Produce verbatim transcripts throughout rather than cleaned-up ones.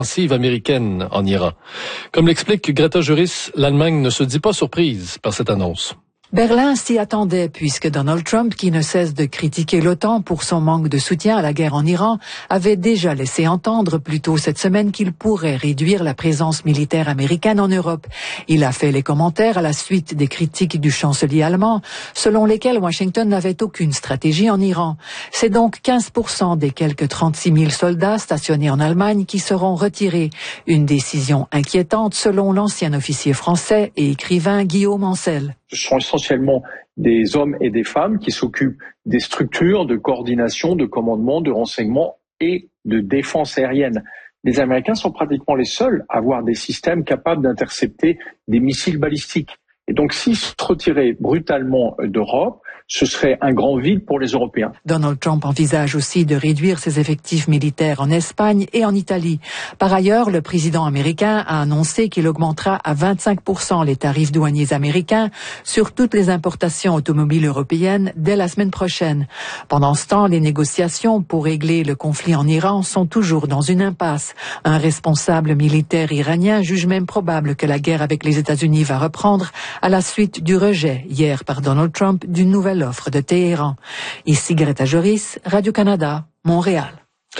offensive américaine en Iran. Comme l'explique Greta Juris, l'Allemagne ne se dit pas surprise par cette annonce. Berlin s'y attendait puisque Donald Trump, qui ne cesse de critiquer l'OTAN pour son manque de soutien à la guerre en Iran, avait déjà laissé entendre plus tôt cette semaine qu'il pourrait réduire la présence militaire américaine en Europe. Il a fait les commentaires à la suite des critiques du chancelier allemand, selon lesquelles Washington n'avait aucune stratégie en Iran. C'est donc quinze pour cent des quelques trente-six mille soldats stationnés en Allemagne qui seront retirés. Une décision inquiétante selon l'ancien officier français et écrivain Guillaume Ancel. Ce sont essentiellement des hommes et des femmes qui s'occupent des structures de coordination, de commandement, de renseignement et de défense aérienne. Les Américains sont pratiquement les seuls à avoir des systèmes capables d'intercepter des missiles balistiques. Et donc, s'ils se retiraient brutalement d'Europe, ce serait un grand vide pour les Européens. Donald Trump envisage aussi de réduire ses effectifs militaires en Espagne et en Italie. Par ailleurs, le président américain a annoncé qu'il augmentera à vingt-cinq pour cent les tarifs douaniers américains sur toutes les importations automobiles européennes dès la semaine prochaine. Pendant ce temps, les négociations pour régler le conflit en Iran sont toujours dans une impasse. Un responsable militaire iranien juge même probable que la guerre avec les États-Unis va reprendre à la suite du rejet, hier par Donald Trump, d'une nouvelle offre de Téhéran. Ici Greta Juris, Radio-Canada, Montréal.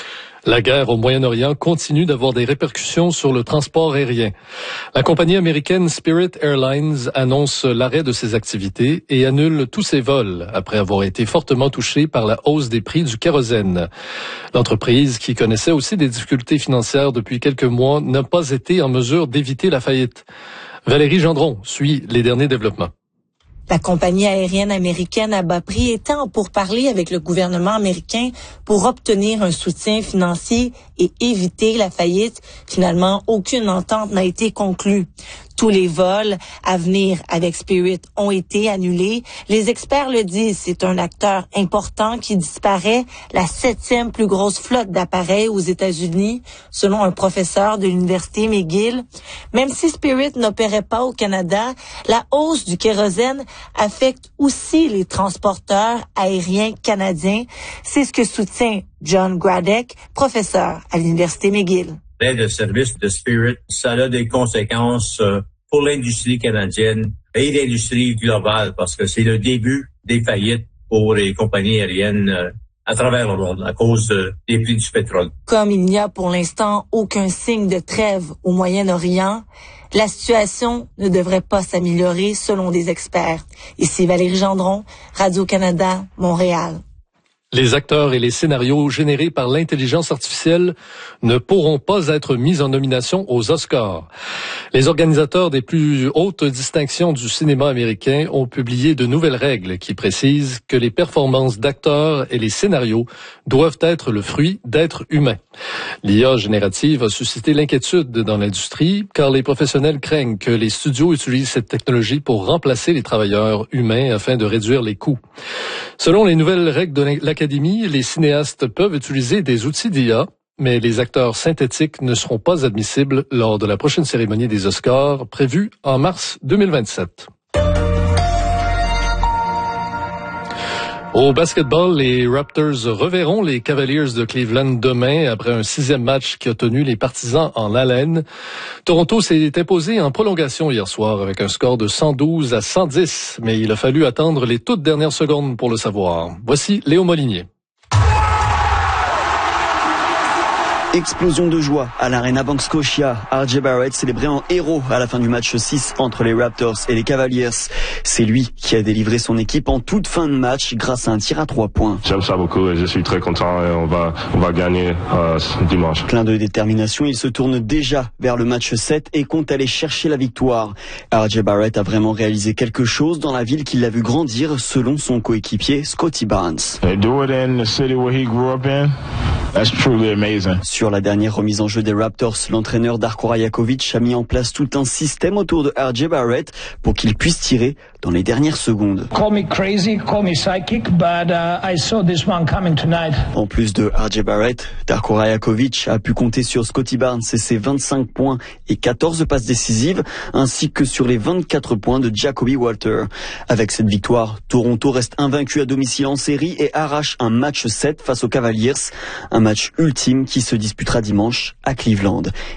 La guerre au Moyen-Orient continue d'avoir des répercussions sur le transport aérien. La compagnie américaine Spirit Airlines annonce l'arrêt de ses activités et annule tous ses vols après avoir été fortement touchée par la hausse des prix du kérosène. L'entreprise, qui connaissait aussi des difficultés financières depuis quelques mois, n'a pas été en mesure d'éviter la faillite. Valérie Gendron suit les derniers développements. La compagnie aérienne américaine à bas prix était en pourparlers avec le gouvernement américain pour obtenir un soutien financier et éviter la faillite. Finalement, aucune entente n'a été conclue. Tous les vols à venir avec Spirit ont été annulés. Les experts le disent, c'est un acteur important qui disparaît, la septième plus grosse flotte d'appareils aux États-Unis, selon un professeur de l'université McGill. Même si Spirit n'opérait pas au Canada, la hausse du kérosène affecte aussi les transporteurs aériens canadiens. C'est ce que soutient John Gradek, professeur à l'université McGill. L'aide de service de Spirit, ça a des conséquences pour l'industrie canadienne et l'industrie globale parce que c'est le début des faillites pour les compagnies aériennes à travers le monde à cause des prix du pétrole. Comme il n'y a pour l'instant aucun signe de trêve au Moyen-Orient, la situation ne devrait pas s'améliorer selon des experts. Ici Valérie Gendron, Radio-Canada, Montréal. Les acteurs et les scénarios générés par l'intelligence artificielle ne pourront pas être mis en nomination aux Oscars. Les organisateurs des plus hautes distinctions du cinéma américain ont publié de nouvelles règles qui précisent que les performances d'acteurs et les scénarios doivent être le fruit d'êtres humains. L'I A générative a suscité l'inquiétude dans l'industrie car les professionnels craignent que les studios utilisent cette technologie pour remplacer les travailleurs humains afin de réduire les coûts. Selon les nouvelles règles de l'Académie, les cinéastes peuvent utiliser des outils d'I A, mais les acteurs synthétiques ne seront pas admissibles lors de la prochaine cérémonie des Oscars prévue en mars deux mille vingt-sept. Au basketball, les Raptors reverront les Cavaliers de Cleveland demain après un sixième match qui a tenu les partisans en haleine. Toronto s'est imposé en prolongation hier soir avec un score de cent douze à cent dix, mais il a fallu attendre les toutes dernières secondes pour le savoir. Voici Léo Molinier. Explosion de joie à l'Arena Bank Scotia. R J Barrett célébré en héros à la fin du match six entre les Raptors et les Cavaliers. C'est lui qui a délivré son équipe en toute fin de match grâce à un tir à trois points. J'aime ça beaucoup et je suis très content et on va, on va gagner euh, dimanche. Plein de détermination, il se tourne déjà vers le match sept et compte aller chercher la victoire. R J Barrett a vraiment réalisé quelque chose dans la ville qui l'a vu grandir selon son coéquipier Scottie Barnes. They do it in the city where he grew up in. That's truly amazing. Sur la dernière remise en jeu des Raptors, l'entraîneur Darko Rajakovic a mis en place tout un système autour de R J Barrett pour qu'il puisse tirer dans les dernières secondes. Call me crazy, call me psychic, but uh, I saw this one coming tonight. En plus de R J Barrett, Darko Rajakovic a pu compter sur Scottie Barnes et ses vingt-cinq points et quatorze passes décisives, ainsi que sur les vingt-quatre points de Jacoby Walter. Avec cette victoire, Toronto reste invaincu à domicile en série et arrache un match sept face aux Cavaliers, un match ultime qui se disputera dimanche à Cleveland.